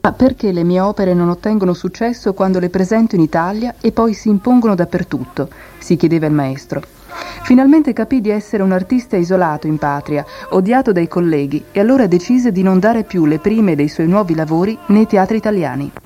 Ma perché le mie opere non ottengono successo quando le presento in Italia e poi si impongono dappertutto? Si chiedeva il maestro. Finalmente capì di essere un artista isolato in patria, odiato dai colleghi, e allora decise di non dare più le prime dei suoi nuovi lavori nei teatri italiani.